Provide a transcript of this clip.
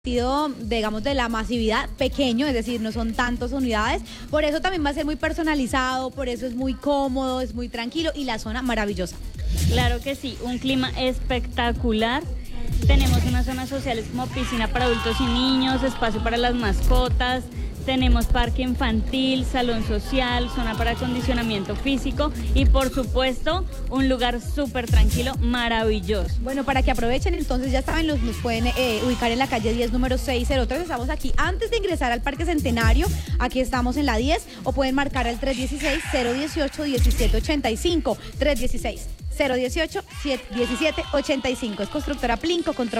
digamos, de la masividad pequeño, es decir, no son tantas unidades, por eso también va a ser muy personalizado, por eso es muy cómodo, es muy tranquilo y la zona maravillosa. Claro que sí, un clima espectacular. Tenemos unas zonas sociales como piscina para adultos y niños, espacio para las mascotas, tenemos parque infantil, salón social, zona para acondicionamiento físico y por supuesto un lugar súper tranquilo, maravilloso. Bueno, para que aprovechen, entonces ya saben, nos pueden ubicar en la calle 10, número 603, estamos aquí antes de ingresar al Parque Centenario, aquí estamos en la 10, o pueden marcar al 316-018-1785, 316-018-1785, es Constructora Plinco, control